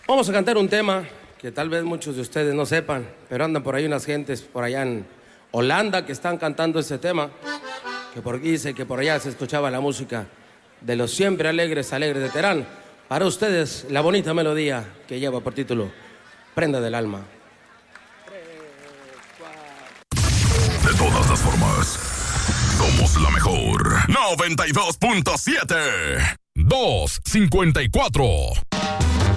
Vamos a cantar un tema que tal vez muchos de ustedes no sepan, pero andan por ahí unas gentes por allá en Holanda que están cantando este tema, que por aquí dice que por allá se escuchaba la música de los siempre alegres de Terán. Para ustedes, la bonita melodía que lleva por título Prenda del Alma. De todas las formas, somos la mejor. 92.7 254